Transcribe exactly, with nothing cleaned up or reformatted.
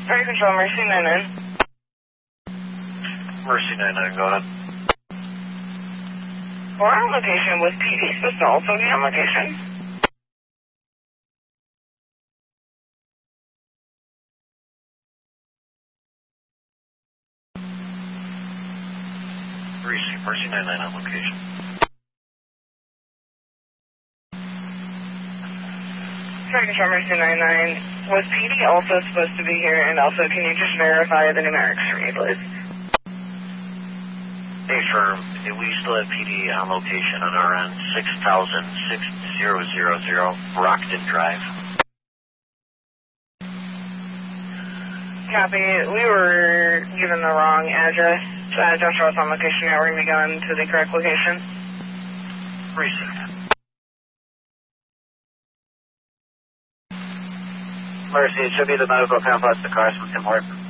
Fire Control, Mercy nine nine. Mercy nine nine, go ahead. We're on location with P D, supposed to also be on location. Mercy, Mercy nine nine on location. Fire Control, Mercy nine nine. Was P D also supposed to be here? And also, can you just verify the numerics for me, please? Hey, firm, we still have P D on location on our end, six thousand six thousand Brockton Drive. Copy. We were given the wrong address. Uh, don't show us on location yet. We're going to be going to the correct location. Received. Mercy, it should be the medical complex, the cars from Tim Hortons.